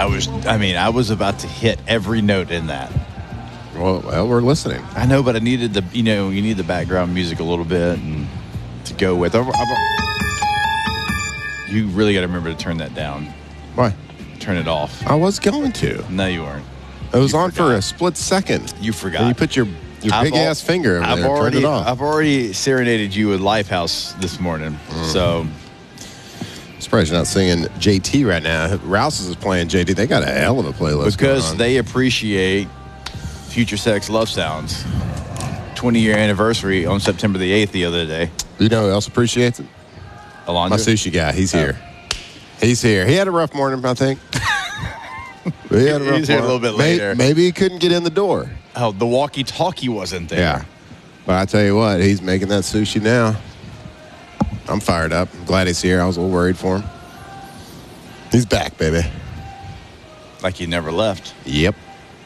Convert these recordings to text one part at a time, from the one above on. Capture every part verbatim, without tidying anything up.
I was, I mean, I was about to hit every note in that. Well, well, we're listening. I know, but I needed the, you know, you need the background music a little bit and to go with. I'm, I'm, you really got to remember to turn that down. Why? Turn it off. I was going to. No, you weren't. It was You on forgot. for a split second. You forgot. And you put your, your I've big al- ass finger over I've there and already, turned it off. I've already serenaded you with Lifehouse this morning. Mm. So, Surprised you're not singing J T right now. Rouse's is playing J T. They got a hell of a playlist because going on. they appreciate Future Sex Love Sounds. twenty-year anniversary on September the eighth the other day. You know who else appreciates it? Alondra? My sushi guy. He's Oh. here. He's here. He had a rough morning, I think. He had a rough He's here a morning. little bit May- later. Maybe he couldn't get in the door. Oh, the walkie-talkie wasn't there. Yeah. But I tell you what, he's making that sushi now. I'm fired up. I'm glad he's here. I was a little worried for him. He's back, baby. Like he never left. Yep.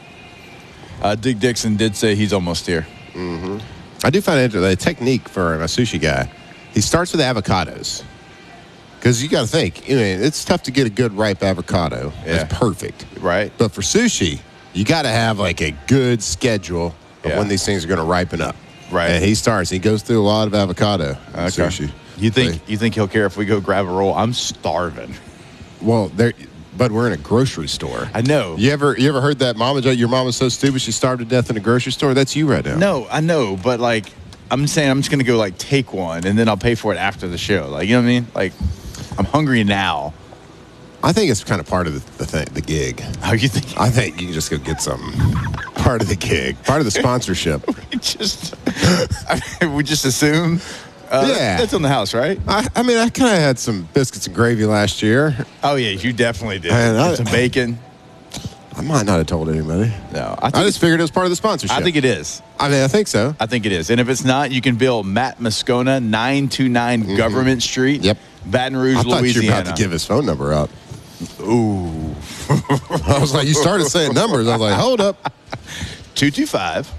Uh, Dick Dixon did say he's almost here. Mm-hmm. I do find it the technique for a sushi guy. He starts with avocados. Because you got to think, you know, it's tough to get a good ripe avocado. Yeah. It's perfect. Right. But for sushi, you got to have like a good schedule of Yeah. when these things are going to ripen up. Right. And he starts. He goes through a lot of avocado in Okay. sushi. You think Like, you think he'll care if we go grab a roll? I'm starving. well, there, but we're in a grocery store. I know. You ever you ever heard that mama joke? Your mom was so stupid she starved to death in a grocery store. That's you right now. No, I know, but like I'm saying, I'm just gonna go like take one, and then I'll pay for it after the show. Like you know what I mean? Like I'm hungry now. I think it's kind of part of the the, thing, the gig. How you think? I think you can just go get something. Part of the gig. Part of the sponsorship. We just I mean, we just assume. Uh, Yeah. that's on the house, right? I, I mean, I kind of had some biscuits and gravy last year. Oh yeah, you definitely did. And I- And some bacon. I might not have told anybody. No, I, think I just figured it was part of the sponsorship. I think it is. I mean, I think so. I think it is. And if it's not, you can bill Matt Moscona, nine two nine Government Street, Yep. Baton Rouge, I thought Louisiana. you were about to give his phone number out. Ooh. I was like, you started saying numbers. I was like, hold up. two two five.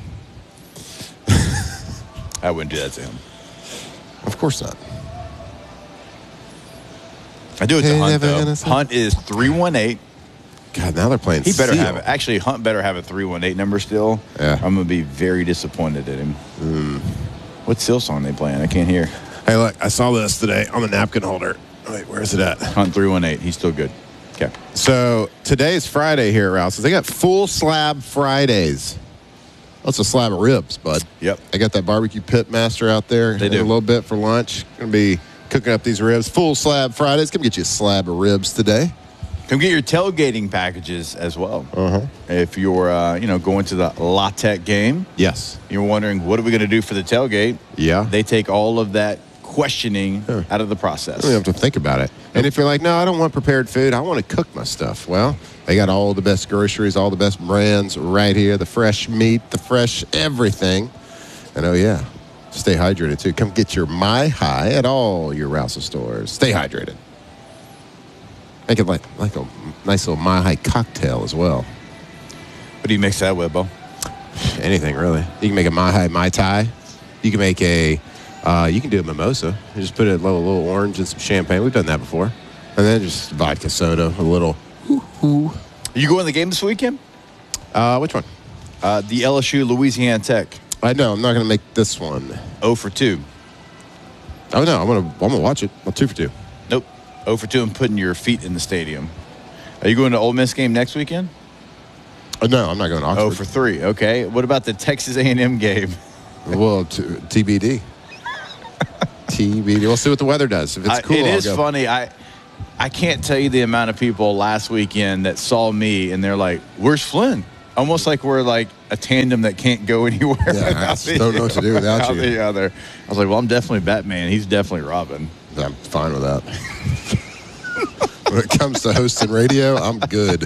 I wouldn't do that to him. Of course not. I do it to Hey, Hunt, never though. gonna say- Hunt is three one eight. God, now they're playing He better Seal. have it. Actually, Hunt better have a three one eight number still. Yeah. I'm going to be very disappointed in him. Mm. What Seal song they playing? I can't hear. Hey, look, I saw this today on the napkin holder. Wait, where's it at? Hunt three one eight. He's still good. Okay. So today's Friday here at Rouse's. They got full slab Fridays. That's a slab of ribs, bud. Yep. I got that barbecue pit master out there They in do. a little bit for lunch. Going to be cooking up these ribs. Full slab Fridays. Come get you a slab of ribs today. Come get your tailgating packages as well. Uh-huh. If you're, uh, you know, going to the La Tech game, Yes. you're wondering what are we going to do for the tailgate. Yeah. They take all of that questioning Huh. out of the process. You don't have to think about it. And if you're like, no, I don't want prepared food. I want to cook my stuff. Well, they got all the best groceries, all the best brands right here. The fresh meat, the fresh everything. And oh, yeah, stay hydrated, too. Come get your My High at all your Rouse's stores. Stay hydrated. Make it like, like a nice little My High cocktail as well. What do you mix that with, Bo? Anything, really. You can make a My High Mai Tai. You can make a... Uh, you can do a mimosa. You just put a little, little orange and some champagne. We've done that before. And then just vodka soda, a little. Hoo-hoo. You going to the game this weekend? Uh, which one? Uh, the L S U Louisiana Tech. I know. I'm not going to make this one. oh for two. Oh no, I'm gonna I'm gonna watch it. I'm two for two. Nope. oh for two and putting your feet in the stadium. Are you going to Ole Miss game next weekend? Oh, no, I'm not going to Oxford. oh for three. Okay. What about the Texas A and M game? Well, t- T B D. T B D. We'll see what the weather does. If it's I- cool, it I'll is go. funny. I I can't tell you the amount of people last weekend that saw me and they're like, "Where's Flynn?" Almost like we're like a tandem that can't go anywhere. Yeah, without I just don't know what to do without without you. the other. I was like, "Well, I'm definitely Batman. He's definitely Robin." I'm fine with that. When it comes to hosting radio, I'm good.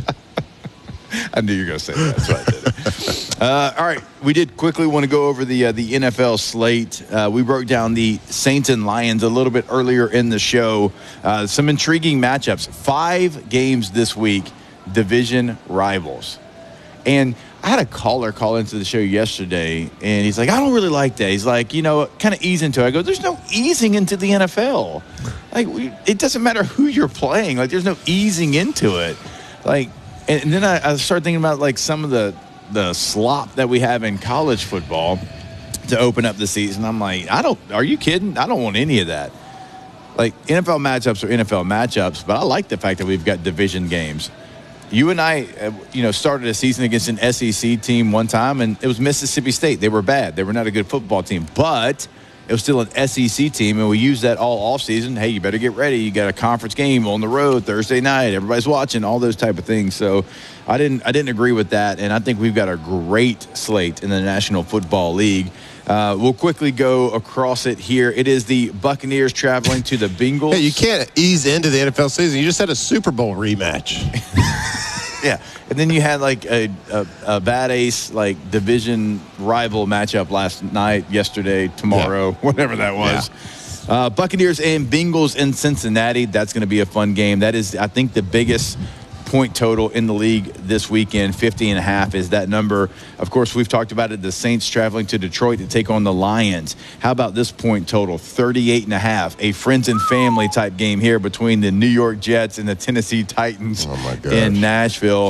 I knew you were going to say that. That's why I did it. uh, all right. We did quickly want to go over the uh, the N F L slate. Uh, we broke down the Saints and Lions a little bit earlier in the show. Uh, some intriguing matchups. Five games this week, division rivals. And I had a caller call into the show yesterday, and he's like, I don't really like that. He's like, you know, kind of ease into it. I go, there's no easing into the N F L. Like, we, it doesn't matter who you're playing. Like, there's no easing into it. Like, and, and then I, I started thinking about like some of the the slop that we have in college football to open up the season. I'm like, I don't. Are you kidding? I don't want any of that. Like, N F L matchups are N F L matchups, but I like the fact that we've got division games. You and I, uh, you know, started a season against an S E C team one time, and it was Mississippi State. They were bad. They were not a good football team, but it was still an S E C team, and we used that all offseason. Hey, you better get ready. You got a conference game on the road Thursday night. Everybody's watching, all those type of things. So I didn't I didn't agree with that, and I think we've got a great slate in the National Football League. Uh, we'll quickly go across it here. It is the Buccaneers traveling to the Bengals. Hey, you can't ease into the N F L season. You just had a Super Bowl rematch. Yeah, and then you had like a, a, a bad ace, like division rival matchup last night, yesterday, tomorrow, yeah. whatever that was. Yeah. Uh, Buccaneers and Bengals in Cincinnati. That's going to be a fun game. That is, I think, the biggest point total in the league this weekend. fifty and a half is that number. Of course, we've talked about it. The Saints traveling to Detroit to take on the Lions. How about this point total? thirty-eight and a half. A friends and family type game here between the New York Jets and the Tennessee Titans oh my gosh. in Nashville.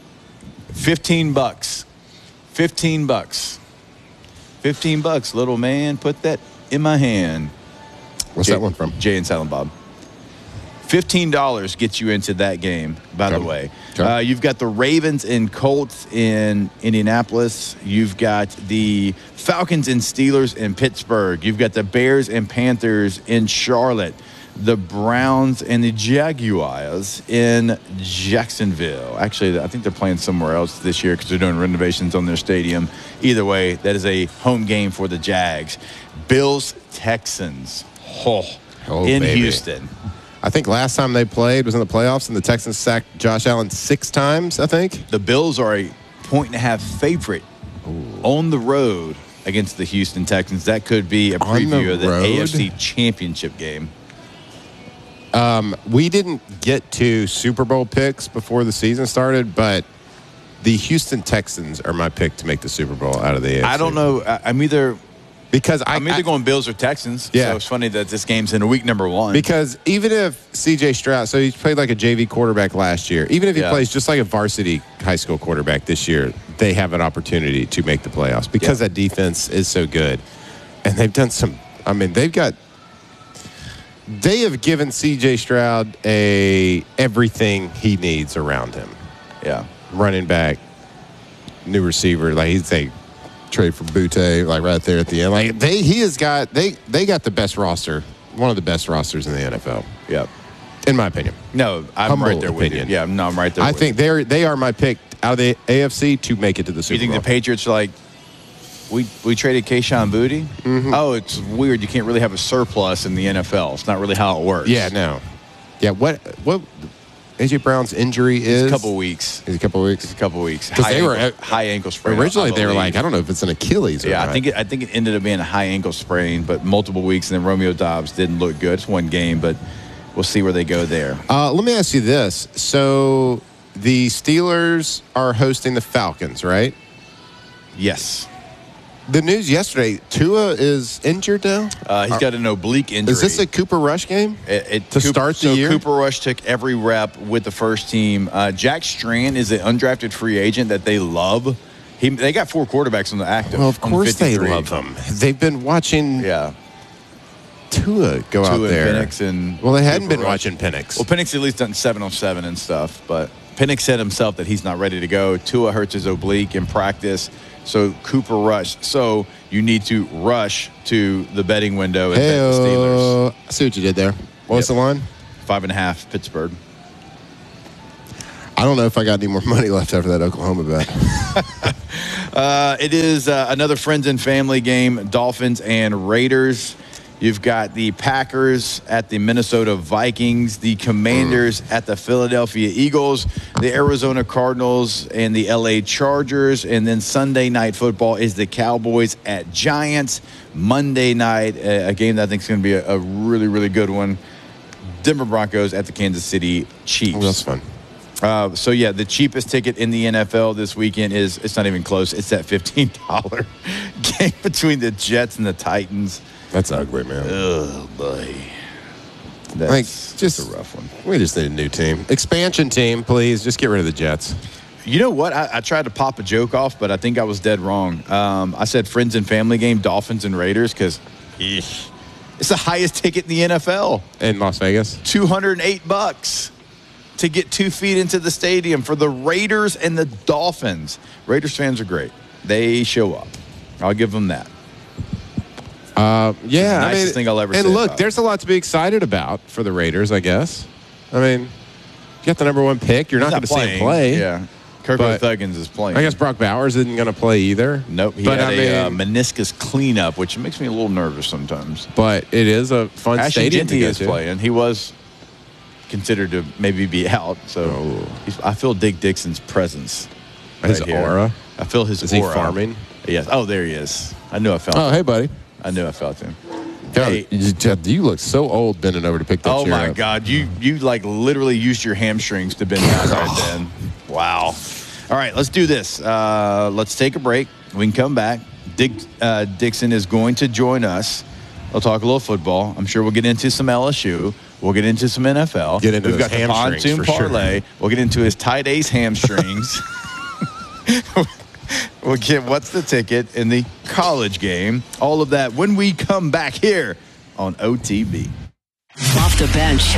fifteen bucks. fifteen bucks. fifteen bucks, little man. Put that in my hand. What's Jay, that one from? Jay and Silent Bob. fifteen dollars gets you into that game, by okay. the way. Okay. Uh, you've got the Ravens and Colts in Indianapolis. You've got the Falcons and Steelers in Pittsburgh. You've got the Bears and Panthers in Charlotte. The Browns and the Jaguars in Jacksonville. Actually, I think they're playing somewhere else this year because they're doing renovations on their stadium. Either way, that is a home game for the Jags. Bills, Texans. Oh, oh in baby. Houston. I think last time they played was in the playoffs, and the Texans sacked Josh Allen six times, I think. The Bills are a point and a half favorite Ooh. on the road against the Houston Texans. That could be a preview the of the road? A F C Championship game. Um, we didn't get to Super Bowl picks before the season started, but the Houston Texans are my pick to make the Super Bowl out of the A F C. I don't know. I'm either... Because I, I'm either I, going Bills or Texans. Yeah. So it's funny that this game's in week number one. Because even if C J Stroud, so he's played like a J V quarterback last year, even if he yeah. plays just like a varsity high school quarterback this year, they have an opportunity to make the playoffs because yeah. that defense is so good. And they've done some, I mean, they've got, they have given C J Stroud a everything he needs around him. Yeah. Running back, new receiver, like he's a trade for Butte, like right there at the end. Like they, he has got they they got the best roster, one of the best rosters in the N F L. Yep, in my opinion. No, I'm Humble right there opinion. with you. Yeah, no, I'm right there. I with think you. they're they are my pick out of the A F C to make it to the Super Bowl. You think Bowl. the Patriots are like, we we traded Kayshon Boutte? Mm-hmm. Oh, it's weird. You can't really have a surplus in the N F L. It's not really how it works. Yeah, no. Yeah, what what A J Brown's injury is? It's a couple weeks. It's a couple weeks. It's a couple weeks. Because they ankle, were at, high ankle sprain. Originally, they were like, I don't know if it's an Achilles. Or yeah, not. I think it, I think it ended up being a high ankle sprain, but multiple weeks. And then Romeo Doubs didn't look good. It's one game, but we'll see where they go there. Uh, let me ask you this: so the Steelers are hosting the Falcons, right? Yes. The news yesterday, Tua is injured now? Uh, he's got an oblique injury. Is this a Cooper Rush game it, it, to Cooper, start the so year? Cooper Rush took every rep with the first team. Uh, Jack Strand is an undrafted free agent that they love. He, they got four quarterbacks on the active. Well, of course they love him. They've been watching yeah. Tua go Tua out there. And Penix and well, they hadn't Cooper been Rush. watching Penix. Well, Penix at least done seven on seven and stuff, but Penix said himself that he's not ready to go. Tua hurts his oblique in practice. So Cooper Rush. So you need to rush to the betting window and bet the Steelers. I see what you did there. What was yep. the line? Five and a half, Pittsburgh. I don't know if I got any more money left after that Oklahoma bet. uh, it is uh, another friends and family game, Dolphins and Raiders. You've got the Packers at the Minnesota Vikings, the Commanders mm. at the Philadelphia Eagles, the Arizona Cardinals and the L A Chargers. And then Sunday night football is the Cowboys at Giants. Monday night, a, a game that I think is going to be a, a really, really good one. Denver Broncos at the Kansas City Chiefs. Oh, that's fun. Uh, so, yeah, the cheapest ticket in the N F L this weekend is, it's not even close. It's that fifteen dollars game between the Jets and the Titans. That's ugly, man. Oh, boy. That's like, just a rough one. We just need a new team. Expansion team, please. Just get rid of the Jets. You know what? I, I tried to pop a joke off, but I think I was dead wrong. Um, I said friends and family game, Dolphins and Raiders, because it's the highest ticket in the N F L. In Las Vegas? two hundred eight bucks to get two feet into the stadium for the Raiders and the Dolphins. Raiders fans are great. They show up. I'll give them that. Uh, yeah, the nicest I mean, thing I'll ever and say look, about there's a lot to be excited about for the Raiders, I guess. I mean, you got the number one pick. You're not, not going to see him play. Yeah, Kirko Thuggins is playing. I guess Brock Bowers isn't going to play either. Nope, he but had I a mean, uh, meniscus cleanup, which makes me a little nervous sometimes. But it is a fun Ashton stadium Genty to go is to. playing. He was considered to maybe be out, so oh. he's, I feel Dick Dixon's presence. His right here. aura. I feel his is aura. Is he farming? Yes. Oh, there he is. I knew I felt Oh, him. hey, buddy. I knew I felt him. God, Hey. you, you look so old bending over to pick that Oh, chair my up. God. You, you like, literally used your hamstrings to bend down right then. Wow. All right, let's do this. Uh, let's take a break. We can come back. Dick uh, Dixon is going to join us. We'll talk a little football. I'm sure we'll get into some L S U. We'll get into some N F L. Get into We've those got the hamstrings pontoon for sure. parlay. We'll get into his tight ace hamstrings. We'll get what's the ticket in the college game. All of that when we come back here on O T B. Off the bench.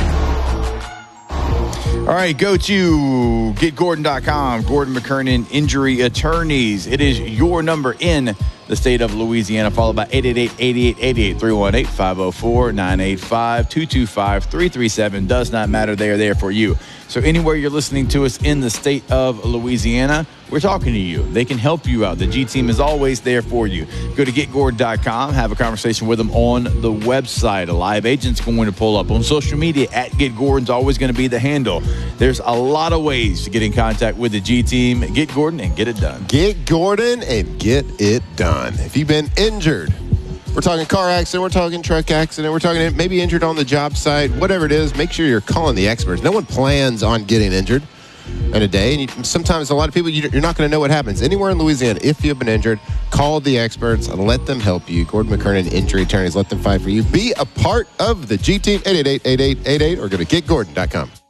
All right, go to get gordon dot com. Gordon McKernan Injury Attorneys. It is your number in the state of Louisiana. Followed by eight eight eight, eight eight eight eight, three one eight, five oh four, nine eight five, two two five, three three seven. Does not matter. They are there for you. So anywhere you're listening to us in the state of Louisiana, we're talking to you. They can help you out. The G team is always there for you. Go to get gordon dot com. Have a conversation with them on the website. A live agent's going to pull up on social media. At GetGordon's always going to be the handle. There's a lot of ways to get in contact with the G team. Get Gordon and get it done. Get Gordon and get it done. If you've been injured, we're talking car accident, we're talking truck accident, we're talking maybe injured on the job site, whatever it is, make sure you're calling the experts. No one plans on getting injured in a day. And you, sometimes a lot of people, you, you're not going to know what happens. Anywhere in Louisiana, if you've been injured, call the experts. Let them help you. Gordon McKernan Injury Attorneys, let them fight for you. Be a part of the G team, eight eight eight, eight eight eight eight, or go to get gordon dot com.